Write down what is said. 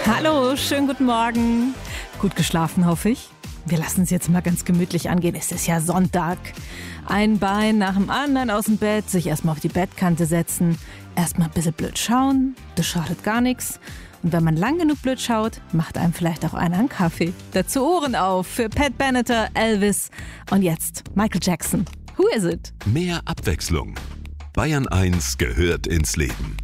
Hallo, schönen guten Morgen. Gut geschlafen, hoffe ich. Wir lassen es jetzt mal ganz gemütlich angehen. Es ist ja Sonntag. Ein Bein nach dem anderen aus dem Bett, sich erstmal auf die Bettkante setzen, erstmal ein bisschen blöd schauen, das schadet gar nichts. Und wenn man lang genug blöd schaut, macht einem vielleicht auch einer einen Kaffee. Dazu Ohren auf für Pat Benatar, Elvis und jetzt Michael Jackson. Who is it? Mehr Abwechslung. Bayern 1 gehört ins Leben.